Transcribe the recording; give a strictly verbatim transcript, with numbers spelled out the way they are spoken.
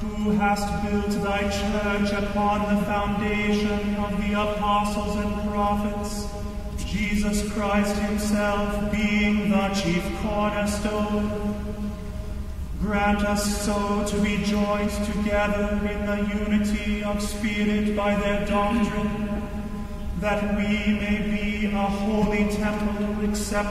who hast built thy church upon the foundation of the apostles and prophets, Jesus Christ himself being the chief cornerstone, grant us so to rejoice together in the unity of spirit by their doctrine, that we may be a holy temple accepted